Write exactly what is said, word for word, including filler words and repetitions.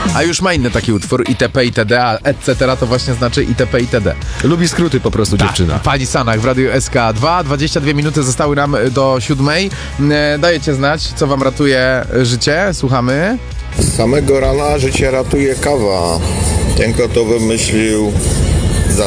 a już ma inny taki utwór, itp. itd., a et cetera to właśnie znaczy itp. itd. Lubi skróty po prostu, Tak, dziewczyna. pani Sanach w Radiu S K dwa, dwadzieścia dwie minuty zostały nam do siódmej. Dajecie znać, co wam ratuje życie, słuchamy. Z samego rana życie ratuje kawa. Ten, kto to wymyślił,